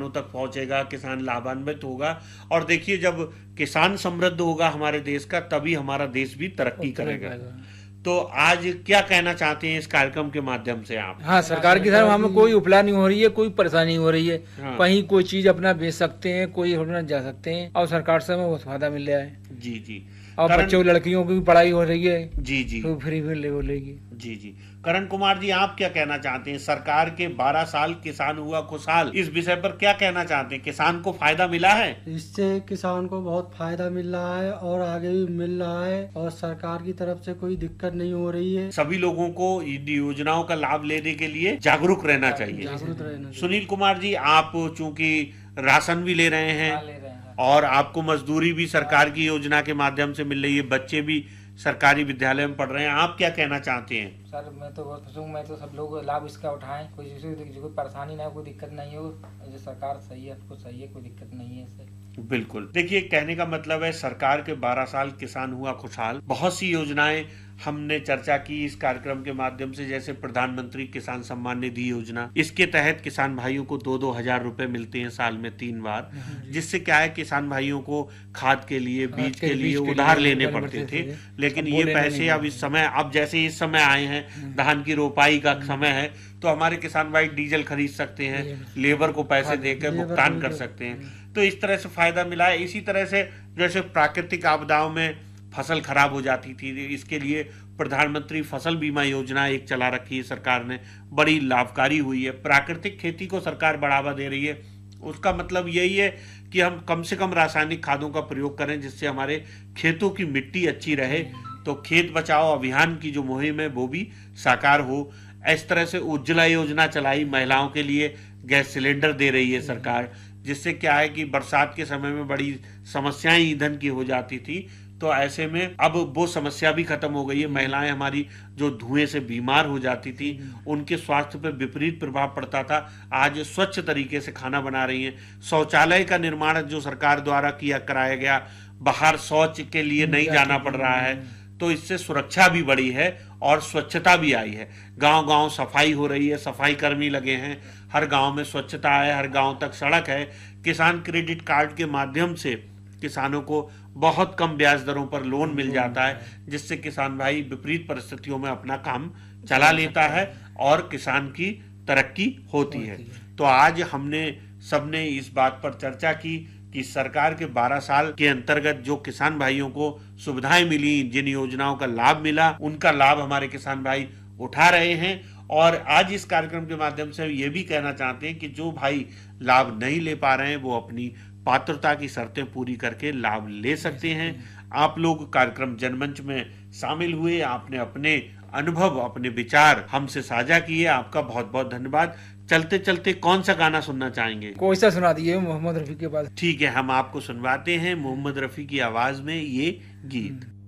किसानों तक पहुंचेगा, किसान लाभान्वित होगा। और देखिए, जब किसान समृद्ध होगा हमारे देश का, तभी हमारा देश भी तरक्की करेगा। तो आज क्या कहना चाहते हैं इस कार्यक्रम के माध्यम से आप? हाँ, सरकार की तरफ हमें कोई उपला नहीं हो रही है, कोई परेशानी हो रही है। हाँ। कहीं कोई चीज अपना बेच सकते हैं, कोई अपना जा सकते हैं, और सरकार से हमें बहुत फायदा मिल रहा है। जी जी। और बच्चों लड़कियों की भी पढ़ाई हो रही है। जी जी। तो फ्री में बोलेगी। जी जी। करण कुमार जी, आप क्या कहना चाहते हैं? सरकार के 12 साल किसान हुआ खुशहाल, इस विषय पर क्या कहना चाहते हैं? किसान को फायदा मिला है? इससे किसान को बहुत फायदा मिल रहा है और आगे भी मिल रहा है, और सरकार की तरफ से कोई दिक्कत नहीं हो रही है। सभी लोगों को इन योजनाओं का लाभ लेने के लिए जागरूक रहना चाहिए। जागरूक रहना चाहिए। सुनील कुमार जी, आप चूंकि राशन भी ले रहे हैं और आपको मजदूरी भी सरकार की योजना के माध्यम से मिल रही है, बच्चे भी सरकारी विद्यालय में पढ़ रहे हैं, आप क्या कहना चाहते हैं? सर, मैं तो बहुत खुश हूँ। मैं तो सब लोग लाभ इसका उठाएं, कोई परेशानी ना हो, कोई दिक्कत नहीं हो। जो सरकार सही है, आपको सही है, कोई दिक्कत नहीं है इससे। बिल्कुल। देखिए, कहने का मतलब है सरकार के 12 साल किसान हुआ खुशहाल। बहुत सी योजनाएं हमने चर्चा की इस कार्यक्रम के माध्यम से, जैसे प्रधानमंत्री किसान सम्मान निधि योजना। इसके तहत किसान भाइयों को 2-2 हजार रुपए मिलते हैं साल में 3 बार, जिससे क्या है, किसान भाइयों को खाद के लिए, बीज के लिए उधार लेने पड़ते थे। लेकिन ये पैसे अब इस समय, अब जैसे इस समय आए हैं, धान की रोपाई का समय है, तो हमारे किसान भाई डीजल खरीद सकते हैं, लेबर को पैसे देकर भुगतान कर सकते हैं। तो इस तरह से फायदा मिला है। इसी तरह से जैसे प्राकृतिक आपदाओं में फसल खराब हो जाती थी, इसके लिए प्रधानमंत्री फसल बीमा योजना एक चला रखी है सरकार ने, बड़ी लाभकारी हुई है। प्राकृतिक खेती को सरकार बढ़ावा दे रही है। उसका मतलब यही है कि हम कम से कम रासायनिक खादों का प्रयोग करें, जिससे हमारे खेतों की मिट्टी अच्छी रहे। तो खेत बचाओ अभियान की जो मुहिम है वो भी साकार हो। इस तरह से उज्ज्वला योजना चलाई, महिलाओं के लिए गैस सिलेंडर दे रही है सरकार, जिससे क्या है कि बरसात के समय में बड़ी समस्याएं ईंधन की हो जाती थी। तो ऐसे में अब वो समस्या भी खत्म हो गई है। महिलाएं हमारी जो धुएं से बीमार हो जाती थी, उनके स्वास्थ्य पर विपरीत प्रभाव पड़ता था, आज स्वच्छ तरीके से खाना बना रही हैं। शौचालय का निर्माण जो सरकार द्वारा कराया गया, बाहर शौच के लिए नहीं जाना पड़ रहा है, तो इससे सुरक्षा भी बढ़ी है और स्वच्छता भी आई है। गांव-गांव सफाई हो रही है, सफाई कर्मी लगे हैं, हर गांव में स्वच्छता है, हर गांव तक सड़क है। किसान क्रेडिट कार्ड के माध्यम से किसानों को बहुत कम ब्याज दरों पर लोन मिल जाता है, जिससे किसान भाई विपरीत परिस्थितियों में अपना काम चला लेता है और किसान की तरक्की होती है। तो आज हमने सबने इस बात पर चर्चा की कि सरकार के 12 साल के अंतर्गत जो किसान भाइयों को सुविधाएं मिली, जिन योजनाओं का लाभ मिला, उनका लाभ हमारे किसान भाई उठा रहे हैं। और आज इस कार्यक्रम के माध्यम से ये भी कहना चाहते हैं कि जो भाई लाभ नहीं ले पा रहे हैं, वो अपनी पात्रता की शर्तें पूरी करके लाभ ले सकते हैं। आप लोग कार्यक्रम जनमंच में शामिल हुए, आपने अपने अनुभव, अपने विचार हमसे साझा किए, आपका बहुत बहुत धन्यवाद। चलते चलते कौन सा गाना सुनना चाहेंगे? कोई सा सुना दिए मोहम्मद रफी के पास। ठीक है, हम आपको सुनवाते हैं मोहम्मद रफी की आवाज में ये गीत।